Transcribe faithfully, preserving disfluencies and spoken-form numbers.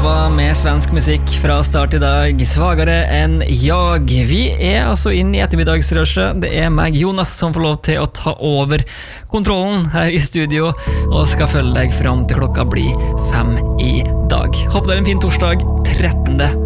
Sova med svensk musikk fra start i dag, svagere enn jag. Vi er altså inn i ettermiddagsrushet. Det er meg, Jonas, som får lov til å ta over kontrollen her i studio, og skal følge deg fram til klokka blir fem i dag. Håper det er en fin torsdag, trettende